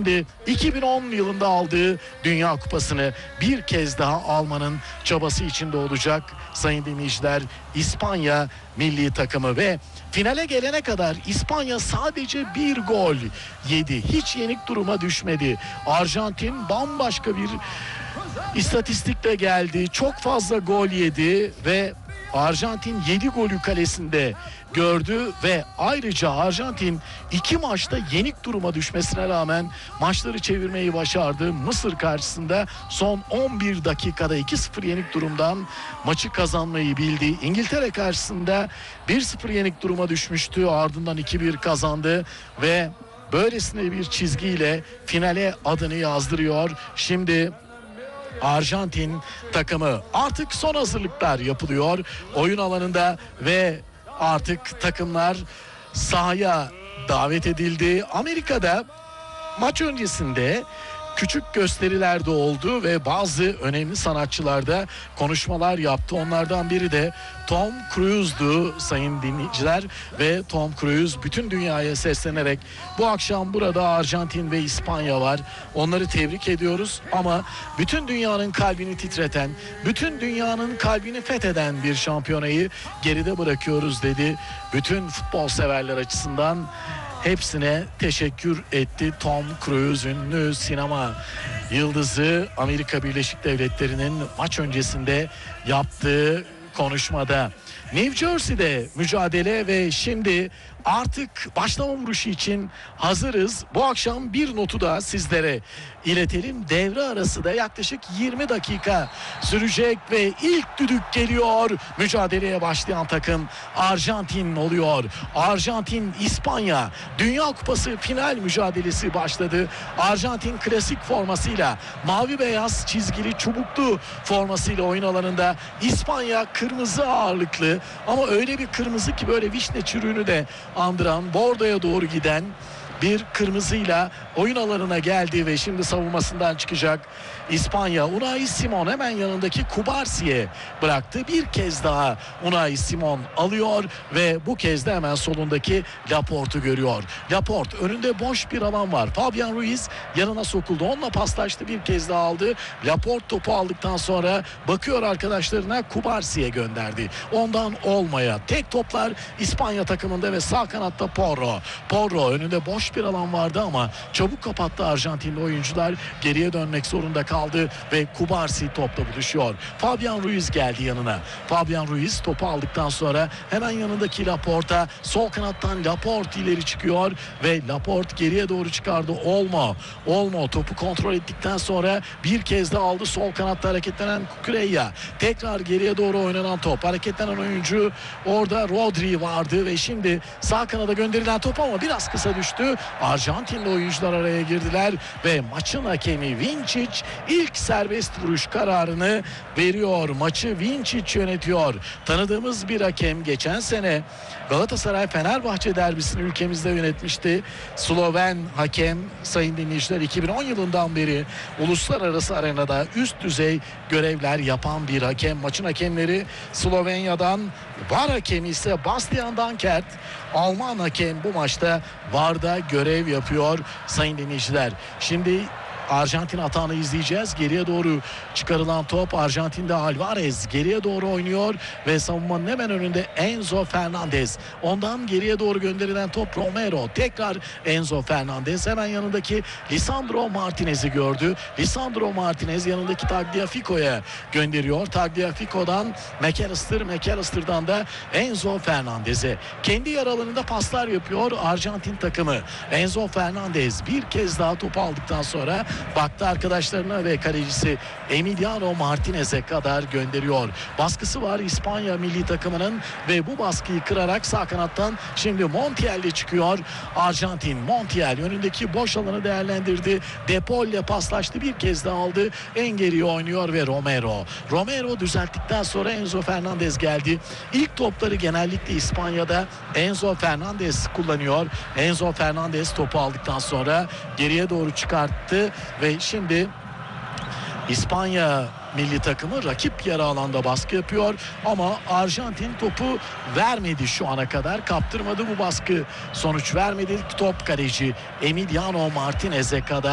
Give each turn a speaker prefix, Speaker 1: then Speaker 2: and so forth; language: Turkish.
Speaker 1: şimdi 2010 yılında aldığı Dünya Kupası'nı bir kez daha almanın çabası içinde olacak sayın dinleyiciler İspanya milli takımı. Ve finale gelene kadar İspanya sadece bir gol yedi. Hiç yenik duruma düşmedi. Arjantin bambaşka bir istatistikle geldi. Çok fazla gol yedi ve Arjantin 7 golü kalesinde gördü ve ayrıca Arjantin 2 maçta yenik duruma düşmesine rağmen maçları çevirmeyi başardı. Mısır karşısında son 11 dakikada 2-0 yenik durumdan maçı kazanmayı bildi. İngiltere karşısında 1-0 yenik duruma düşmüştü. Ardından 2-1 kazandı ve böylesine bir çizgiyle finale adını yazdırıyor. Şimdi Arjantin takımı artık son hazırlıklar yapılıyor oyun alanında ve artık takımlar sahaya davet edildi. Amerika'da maç öncesinde küçük gösteriler de oldu ve bazı önemli sanatçılar da konuşmalar yaptı. Onlardan biri de Tom Cruise'du sayın dinleyiciler ve Tom Cruise bütün dünyaya seslenerek bu akşam burada Arjantin ve İspanya var. Onları tebrik ediyoruz ama bütün dünyanın kalbini titreten, bütün dünyanın kalbini fetheden bir şampiyonayı geride bırakıyoruz dedi. Bütün futbol severler açısından hepsine teşekkür etti. Tom Cruise, ünlü sinema yıldızı, Amerika Birleşik Devletleri'nin maç öncesinde yaptığı konuşmada. New Jersey'de mücadele ve şimdi artık başlama vuruşu için hazırız. Bu akşam bir notu da sizlere iletelim. Devre arası da yaklaşık 20 dakika sürecek ve ilk düdük geliyor. Mücadeleye başlayan takım Arjantin oluyor. Arjantin İspanya Dünya Kupası final mücadelesi başladı. Arjantin klasik formasıyla, mavi beyaz çizgili çubuklu formasıyla oyun alanında. İspanya kırmızı ağırlıklı ama öyle bir kırmızı ki böyle vişne çürüğünü de andıran, bordoya doğru giden bir kırmızıyla oyun alanına geldi ve şimdi savunmasından çıkacak İspanya. Unai Simon hemen yanındaki Cubarsi'ye bıraktı. Bir kez daha Unai Simon alıyor ve bu kez de hemen solundaki Laporte'u görüyor. Laporte önünde boş bir alan var. Fabian Ruiz yanına sokuldu. Onunla paslaştı, bir kez daha aldı. Laporte topu aldıktan sonra bakıyor arkadaşlarına, Cubarsi'ye gönderdi. Ondan olmaya. Tek toplar İspanya takımında ve sağ kanatta Porro. Porro önünde boş bir alan vardı ama çabuk kapattı Arjantinli oyuncular. Geriye dönmek zorunda kaldı ve Cubarsi topla buluşuyor. Fabian Ruiz geldi yanına. Fabian Ruiz topu aldıktan sonra hemen yanındaki Laporte'a, sol kanattan Laporte ileri çıkıyor ve Laporte geriye doğru çıkardı. Olmo topu kontrol ettikten sonra bir kez daha aldı. Sol kanatta hareketlenen Cucurella. Tekrar geriye doğru oynanan top. Hareketlenen oyuncu orada Rodri vardı ve şimdi sağ kanada gönderilen top ama biraz kısa düştü. Arjantinli oyuncular araya girdiler ve maçın hakemi Vinčić ilk serbest vuruş kararını veriyor. Maçı Vinčić yönetiyor. Tanıdığımız bir hakem, geçen sene Galatasaray Fenerbahçe derbisini ülkemizde yönetmişti. Sloven hakem sayın dinleyiciler, 2010 yılından beri uluslararası arenada üst düzey görevler yapan bir hakem. Maçın hakemleri Slovenya'dan, VAR hakemi ise Bastian Dankert. Alman hakem bu maçta VAR'da görev yapıyor sayın dinleyiciler. Şimdi Arjantin atağını izleyeceğiz. Geriye doğru çıkarılan top, Arjantin'de Alvarez geriye doğru oynuyor ve savunmanın hemen önünde Enzo Fernandez. Ondan geriye doğru gönderilen top Romero. Tekrar Enzo Fernandez hemen yanındaki Lisandro Martinez'i gördü. Lisandro Martinez yanındaki Tagliafico'ya gönderiyor. Tagliafico'dan McAllister'dan da Enzo Fernandez'e. Kendi yer alanında paslar yapıyor Arjantin takımı. Enzo Fernandez bir kez daha topu aldıktan sonra baktı arkadaşlarına ve kalecisi Emiliano Martinez'e kadar gönderiyor. Baskısı var İspanya milli takımının ve bu baskıyı kırarak sağ kanattan şimdi Montiel'le çıkıyor Arjantin. Montiel önündeki boş alanı değerlendirdi. De Paul'le paslaştı, bir kez daha aldı. En geriye oynuyor ve Romero düzelttikten sonra Enzo Fernandez geldi. İlk topları genellikle İspanya'da Enzo Fernandez kullanıyor. Enzo Fernandez topu aldıktan sonra geriye doğru çıkarttı ve şimdi İspanya milli takımı rakip yarı alanda baskı yapıyor ama Arjantin topu vermedi şu ana kadar. Kaptırmadı, bu baskı sonuç vermedi. Top kaleci Emiliano Martinez'e kadar